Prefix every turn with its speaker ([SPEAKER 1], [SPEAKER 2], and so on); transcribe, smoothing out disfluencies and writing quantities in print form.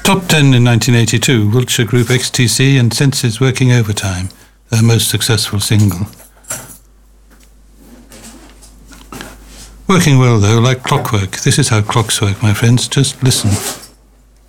[SPEAKER 1] Top 10 in 1982, Wiltshire Group XTC and Senses Working Overtime, their most successful single. Working well though, like clockwork. This is how clocks work, my friends. Just listen.